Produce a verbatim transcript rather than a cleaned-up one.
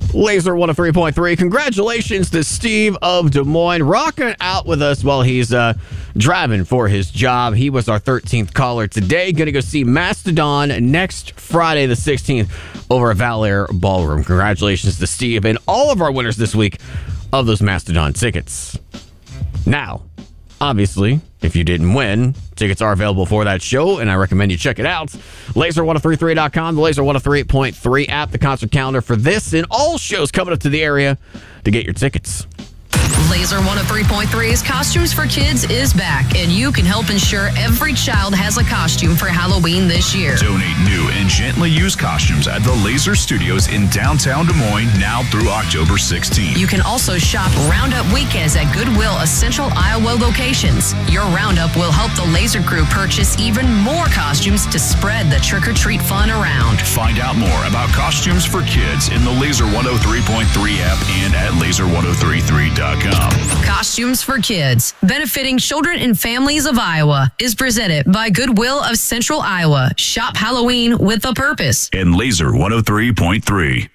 Laser one oh three point three. Congratulations to Steve of Des Moines, rocking out with us while he's uh, driving for his job. He was our thirteenth caller today. Going to go see Mastodon next Friday the sixteenth over at Valair Ballroom. Congratulations to Steve and all of our winners this week of those Mastodon tickets. Now, obviously, if you didn't win, tickets are available for that show, and I recommend you check it out. laser ten thirty-three dot com, the Laser one oh three point three app, the concert calendar for this and all shows coming up to the area to get your tickets. Laser one oh three point three's Costumes for Kids is back, and you can help ensure every child has a costume for Halloween this year. Donate new and gently used costumes at the Laser Studios in downtown Des Moines now through October sixteenth. You can also shop Roundup weekends at Goodwill Essential Iowa locations. Your Roundup will help the Laser crew purchase even more costumes to spread the trick-or-treat fun around. Find out more about Costumes for Kids in the Laser one oh three point three app and at laser ten thirty-three dot com. Costumes for Kids, benefiting children and families of Iowa, is presented by Goodwill of Central Iowa. Shop Halloween with a purpose. And Laser one oh three point three.